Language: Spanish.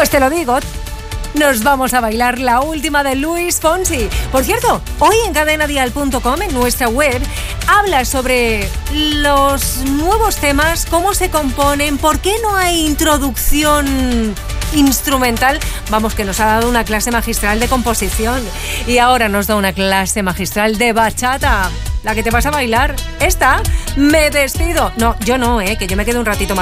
Pues te lo digo, nos vamos a bailar la última de Luis Fonsi. Por cierto, hoy en cadenadial.com, en nuestra web, habla sobre los nuevos temas, cómo se componen, por qué no hay introducción instrumental. Vamos, que nos ha dado una clase magistral de composición y ahora nos da una clase magistral de bachata. La que te vas a bailar, esta, Me Despido. No, yo no, que yo me quedo un ratito más.